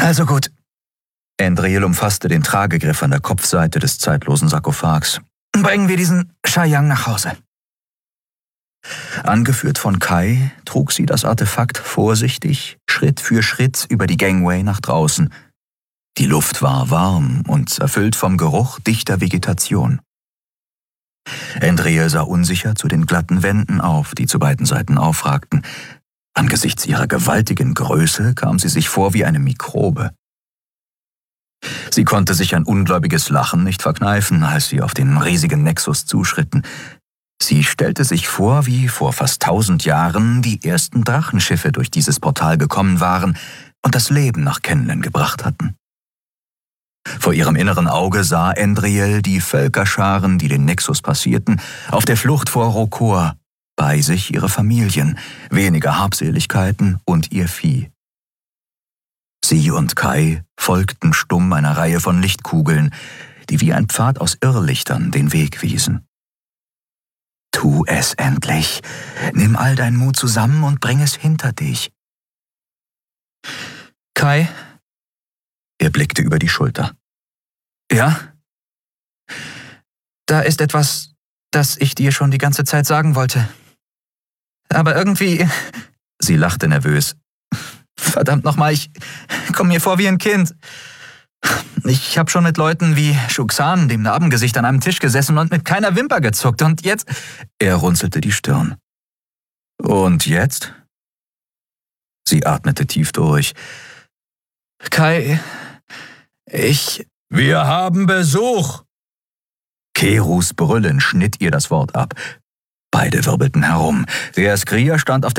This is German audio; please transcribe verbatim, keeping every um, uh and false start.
Also gut. Andriel umfasste den Tragegriff an der Kopfseite des zeitlosen Sarkophags. Bringen wir diesen Shayang nach Hause. Angeführt von Kai trug sie das Artefakt vorsichtig, Schritt für Schritt über die Gangway nach draußen. Die Luft war warm und erfüllt vom Geruch dichter Vegetation. Andriel sah unsicher zu den glatten Wänden auf, die zu beiden Seiten aufragten. Angesichts ihrer gewaltigen Größe kam sie sich vor wie eine Mikrobe. Sie konnte sich ein ungläubiges Lachen nicht verkneifen, als sie auf den riesigen Nexus zuschritten. Sie stellte sich vor, wie vor fast tausend Jahren die ersten Drachenschiffe durch dieses Portal gekommen waren und das Leben nach Kenlen gebracht hatten. Vor ihrem inneren Auge sah Andriel die Völkerscharen, die den Nexus passierten, auf der Flucht vor Rokor, bei sich ihre Familien, weniger Habseligkeiten und ihr Vieh. Sie und Kai folgten stumm einer Reihe von Lichtkugeln, die wie ein Pfad aus Irrlichtern den Weg wiesen. Tu es endlich. Nimm all deinen Mut zusammen und bring es hinter dich. Kai? Er blickte über die Schulter. Ja? Da ist etwas, das ich dir schon die ganze Zeit sagen wollte. Aber irgendwie... Sie lachte nervös. Verdammt nochmal, ich komme mir vor wie ein Kind. Ich habe schon mit Leuten wie Shuxan, dem Narbengesicht, an einem Tisch gesessen und mit keiner Wimper gezuckt. Und jetzt... Er runzelte die Stirn. Und jetzt? Sie atmete tief durch. Kai, ich... Wir haben Besuch! Kerus Brüllen schnitt ihr das Wort ab. Beide wirbelten herum. Der Skria stand auf